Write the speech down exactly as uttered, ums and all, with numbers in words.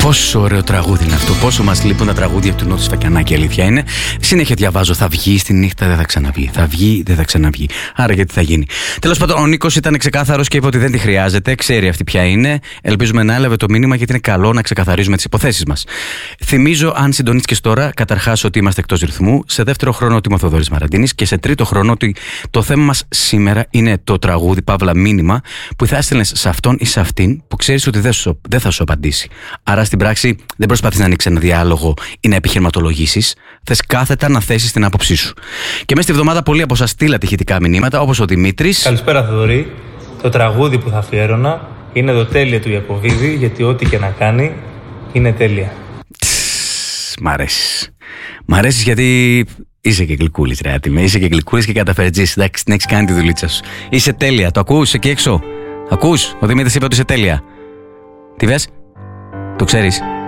Πόσο ωραίο τραγούδι είναι αυτό. Πόσο μας λείπουν τα τραγούδια του Νότου Σφακιανάκη, αλήθεια είναι. Συνέχεια διαβάζω. Θα βγει στη νύχτα, δεν θα ξαναβγεί. Θα βγει, δεν θα ξαναβγεί. Άρα γιατί θα γίνει. Τέλος πάντων, ο Νίκος ήταν ξεκάθαρος και είπε ότι δεν τη χρειάζεται. Ξέρει αυτή ποια είναι. Ελπίζουμε να έλαβε το μήνυμα, γιατί είναι καλό να ξεκαθαρίζουμε τις υποθέσεις μας. Θυμίζω, αν συντονίστηκες τώρα, καταρχάς ότι είμαστε εκτός ρυθμού. Σε δεύτερο χρόνο ότι είμαι ο Θοδωρής Μαραντίνης. Και σε τρίτο χρόνο ότι το θέμα μας σήμερα είναι το τραγούδι, παύλα μήνυμα, που θα έστελνες σε αυτόν ή σε αυτήν που ξέρεις ότι δεν, σου, δεν θα σου απαντήσει. Άρα στην πράξη δεν προσπαθείς να ανοίξεις ένα διάλογο ή να επιχειρηματολογήσεις. Θες κάθετα να θέσεις την άποψή σου. Και μέσα στη εβδομάδα πολλοί από σας στείλατε ηχητικά μηνύματα, όπως ο Δημήτρης. Καλησπέρα Θοδωρή. Το τραγούδι που θα αφιέρωνα είναι το τέλεια του Ιακωβίδη, γιατί ό,τι και να κάνει είναι τέλεια. Μ' αρέσεις. Μ' αρέσεις γιατί είσαι και γλυκούλης, ρε άτιμε. Είσαι και γλυκούλης και καταφερτζής. Εντάξει, την έχεις κάνει τη δουλίτσα σου. Είσαι τέλεια. Το ακούς εκεί έξω? Ακούς? Ο Δημήτρης είπε ότι είσαι τέλεια. Τι βες? Το ξέρεις?